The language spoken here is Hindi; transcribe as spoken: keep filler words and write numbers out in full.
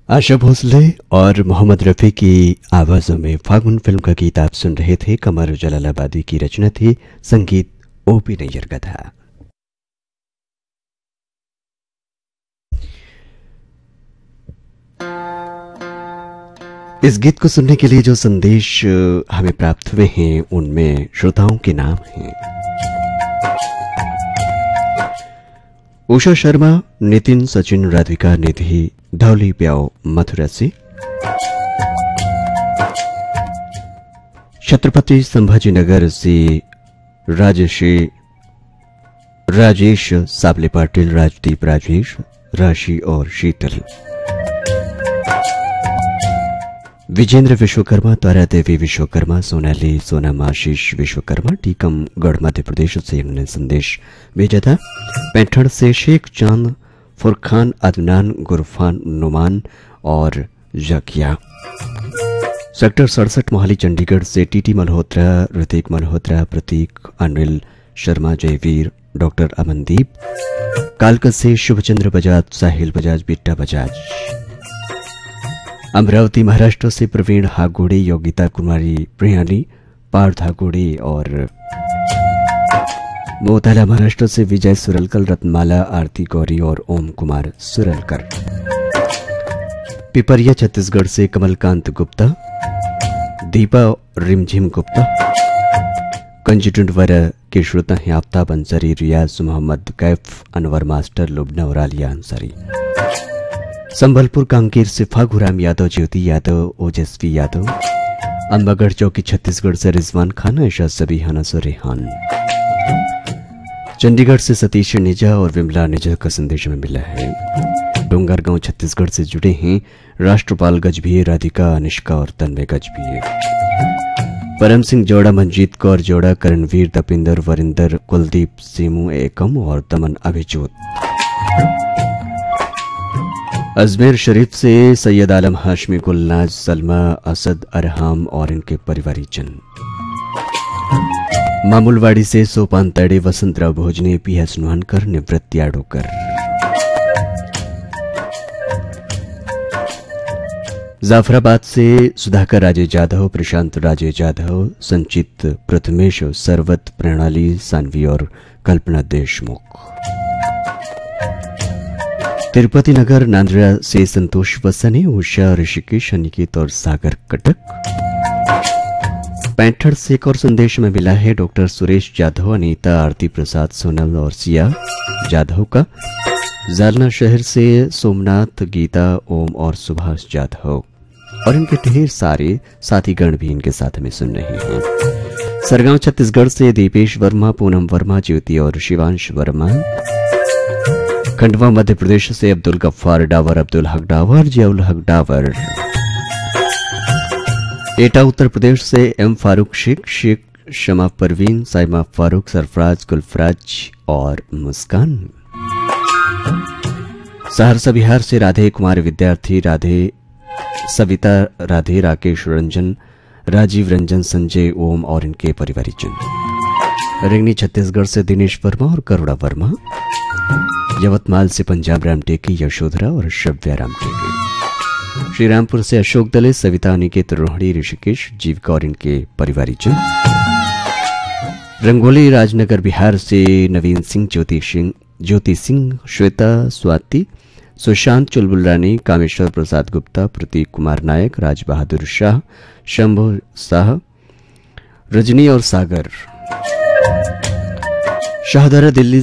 आशा भोसले और मोहम्मद रफ़ी की आवाज़ों में फागुन फिल्म का गीत आप सुन रहे थे। कमर जलालाबादी की रचना थी, संगीत ओपी नैयर का था। इस गीत को सुनने के लिए जो संदेश हमें प्राप्त हुए हैं उनमें श्रोताओं के नाम हैं उषा शर्मा, नितिन, सचिन, राधिका, निधि, धौली प्याओ मथुरा से, छत्रपति संभाजीनगर से राजेशी राजेश साबले पाटिल, राजदीप, राजेश, राशि और शीतल, विजेंद्र विश्वकर्मा, तारा देवी विश्वकर्मा, सोनाली, सोनम, आशीष विश्वकर्मा, टीकमगढ़ मध्य प्रदेश से उन्होंने संदेश भेजा था। पैंठण से शेख चांद, फुरखान, अदनान, गुरफान, नुमान और जकिया। सेक्टर सड़सठ मोहाली चंडीगढ़ से टीटी मल्होत्रा, ऋतिक मल्होत्रा, प्रतीक, अनिल शर्मा, जयवीर, डॉक्टर अमनदीप। कालका से शुभचंद्र बजाज, साहिल बजाज, बिट्टा बजाज। अमरावती महाराष्ट्र से प्रवीण हागोड़े, योगिता कुमारी, प्रियाली, पार्थ हागोड़े और मोताला महाराष्ट्र से विजय सुरलकर, रत्नमाला, आरती गौरी और ओम कुमार सुरलकर। पिपरिया छत्तीसगढ़ से कमलकांत गुप्ता, दीपा रिमझिम गुप्ता। कंजीटुंडवर के श्रोता हैं आफ्ताब अंसारी, रियाज मोहम्मद, कैफ, अनवर मास्टर, लुबना और आलिया अंसारी। संबलपुर कांकेर से फागुराम यादव, ज्योति यादव, ओजस्वी यादव। अंबागढ़ चौकी छत्तीसगढ़ से रिजवान खान, ऐशा सभी, हनस और रेहान। चंडीगढ़ से सतीश निजा और विमला निजा का संदेश में मिला है। डोंगरगांव छत्तीसगढ़ से जुड़े हैं राष्ट्रपाल गजभिये, राधिका, अनिष्का और तन्मय गजभिये। परम सिंह जोड़ा, मंजीत कौर जोड़ा, करणवीर, दपिंदर, वरिंदर, कुलदीप, सीमू एकम और दमन अभिजोत। अजमेर शरीफ से सैयद आलम, हाशमी, गुलनाज, सलमा, असद, अरहाम और इनके परिवारीजन। मामूलवाड़ी से सोपान तड़े, वसंतराव भोजने, पी एस नुहानकर, निवृत्त याडोकर। जाफराबाद से सुधाकर राजे जाधव, प्रशांत राजे जाधव, संचित प्रथमेश, सरवत, प्रणाली, सानवी और कल्पना देशमुख। तिरुपति नगर नांद्रा से संतोष वसने, उषा, ऋषिकेश, अनिकेत और सागर कटक। पैंठण से एक और संदेश में मिला है डॉक्टर सुरेश जाधव, अनीता, आरती प्रसाद, सोनल और सिया जाधव का। जालना शहर से सोमनाथ, गीता, ओम और सुभाष जाधव और इनके ढेर सारे साथीगण भी इनके साथ में सुन रहे हैं। सरगांव छत्तीसगढ़ से दीपेश वर्मा, पूनम वर्मा, ज्योति और शिवांश वर्मा। खंडवा मध्य प्रदेश से अब्दुल गफ्फार डावर, अब्दुल हक डावर, जियाउल हक डावर। एटा उत्तर प्रदेश से एम फारूक शेख, शेख शमा परवीन, साइमा फारूक, सरफराज, गुलफराज और मुस्कान। सहरसा बिहार से राधे कुमार विद्यार्थी, राधे सविता, राधे राकेश रंजन, राजीव रंजन, संजय, ओम और इनके परिवारीजन। रेंगनी छत्तीसगढ़ से दिनेश वर्मा और करुणा वर्मा। यवतमाल से पंजाब राम टेकी, यशोधरा और शव्या राम टेकी। श्रीरामपुर से अशोक दले, सविता, अनिकेत, रोहिणी, ऋषिकेश, जीविका और इनके परिवारीजन। रंगोली राजनगर बिहार से नवीन सिंह, ज्योति सिंह, ज्योति सिंह, श्वेता, स्वाति, सुशांत, चुलबुल रानी, कामेश्वर प्रसाद गुप्ता, प्रतीक कुमार नायक, राज बहादुर शाह, शंभु शाह, रजनी और सागर। शाहदरा दिल्ली